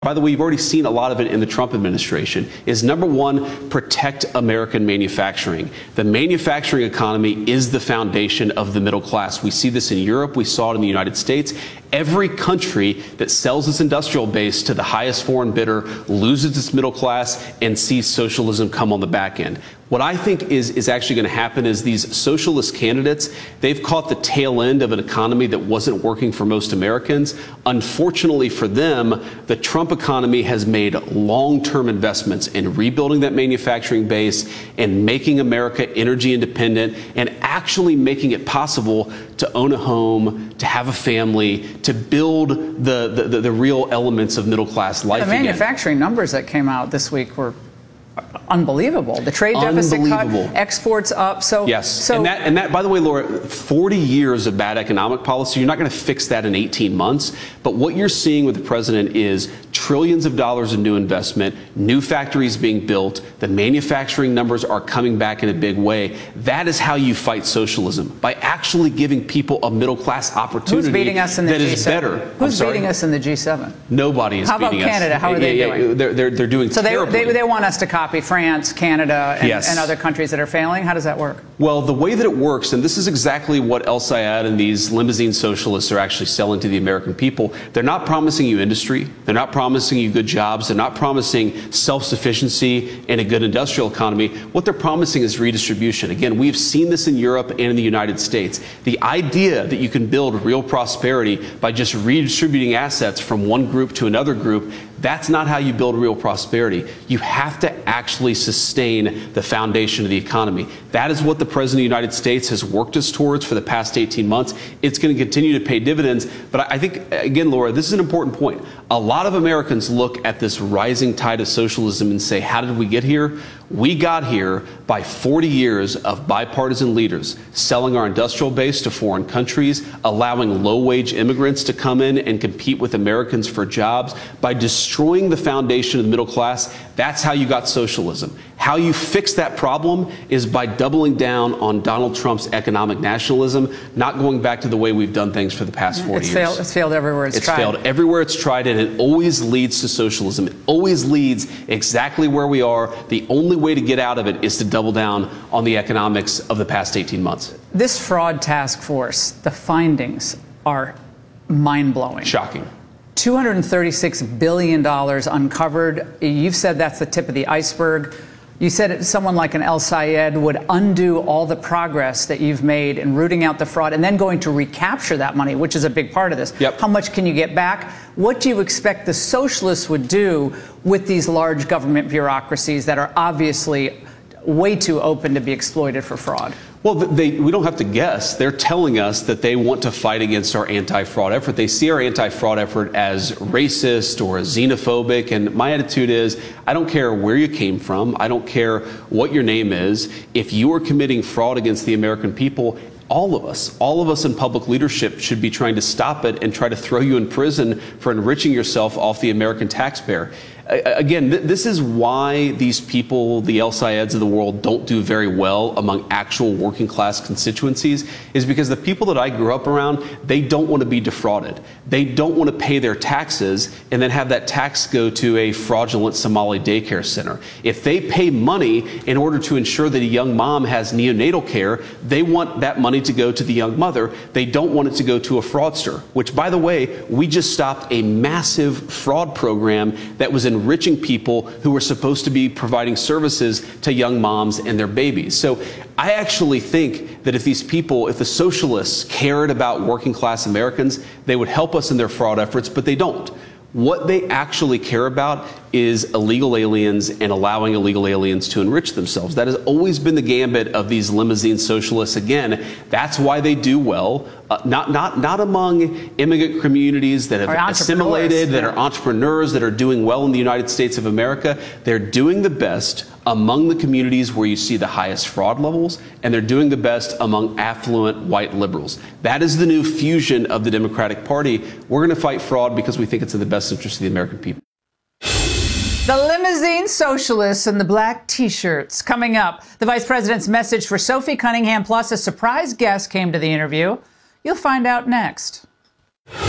by the way, you've already seen a lot of it in the Trump administration, is number one, protect American manufacturing. The manufacturing economy is the foundation of the middle class. We see this in Europe. We saw it in the United States. Every country that sells its industrial base to the highest foreign bidder loses its middle class and sees socialism come on the back end. What I think is actually going to happen is these socialist candidates, they've caught the tail end of an economy that wasn't working for most Americans. Unfortunately for them, the Trump economy has made long-term investments in rebuilding that manufacturing base and making America energy independent and actually making it possible to own a home, to have a family, to build the real elements of middle-class life again. The manufacturing numbers that came out this week were unbelievable. The trade deficit cut, exports up. So yes, and that, by the way, Laura, 40 years of bad economic policy, you're not going to fix that in 18 months. But what you're seeing with the president is trillions of dollars in new investment, new factories being built, the manufacturing numbers are coming back in a big way. That is how you fight socialism, by actually giving people a middle class opportunity. Who's beating us in the that G7? Is better. Who's beating us in the G7? Nobody is beating us. How about Canada? How are they doing? They're doing terribly. So they want us to copy France, Canada, and other countries that are failing? How does that work? Well, the way that it works, and this is exactly what El Sayed and these limousine socialists are actually selling to the American people, they're not promising you industry. They're not promising you good jobs. They're not promising self-sufficiency and a good industrial economy. What they're promising is redistribution. Again, we've seen this in Europe and in the United States. The idea that you can build real prosperity by just redistributing assets from one group to another group, that's not how you build real prosperity. You have to actually sustain the foundation of the economy. That is what the President of the United States has worked us towards for the past 18 months. It's going to continue to pay dividends. But I think, again, Laura, this is an important point. A lot of Americans look at this rising tide of socialism and say, how did we get here? We got here by 40 years of bipartisan leaders selling our industrial base to foreign countries, allowing low-wage immigrants to come in and compete with Americans for jobs, by destroying the foundation of the middle class. That's how you got socialism. How you fix that problem is by doubling down on Donald Trump's economic nationalism, not going back to the way we've done things for the past 40 years. It's failed everywhere it's tried. It's failed everywhere it's tried, and it always leads to socialism. It always leads exactly where we are. The only way to get out of it is to double down on the economics of the past 18 months. This fraud task force, the findings are mind-blowing. Shocking. $236 billion uncovered. You've said that's the tip of the iceberg. You said someone like an El Sayed would undo all the progress that you've made in rooting out the fraud and then going to recapture that money, which is a big part of this. Yep. How much can you get back? What do you expect the socialists would do with these large government bureaucracies that are obviously way too open to be exploited for fraud? Well, we don't have to guess. They're telling us that they want to fight against our anti-fraud effort. They see our anti-fraud effort as racist or as xenophobic. And my attitude is, I don't care where you came from. I don't care what your name is. If you are committing fraud against the American people, all of us in public leadership should be trying to stop it and try to throw you in prison for enriching yourself off the American taxpayer. Again, this is why these people, the El Sayeds of the world, don't do very well among actual working class constituencies, is because the people that I grew up around, they don't want to be defrauded. They don't want to pay their taxes and then have that tax go to a fraudulent Somali daycare center. If they pay money in order to ensure that a young mom has neonatal care, they want that money to go to the young mother. They don't want it to go to a fraudster, which, by the way, we just stopped a massive fraud program that was enriching people who were supposed to be providing services to young moms and their babies. So I actually think that if these people, if the socialists cared about working class Americans, they would help us in their fraud efforts, but they don't. What they actually care about is illegal aliens and allowing illegal aliens to enrich themselves. That has always been the gambit of these limousine socialists. Again, that's why they do well. Not among immigrant communities that have assimilated, that are entrepreneurs, that are doing well in the United States of America. They're doing the best among the communities where you see the highest fraud levels, and they're doing the best among affluent white liberals. That is the new fusion of the Democratic Party. We're going to fight fraud because we think it's in the best interest of the American people. The limousine socialists and the black T-shirts. Coming up, the vice president's message for Sophie Cunningham, plus a surprise guest came to the interview. You'll find out next.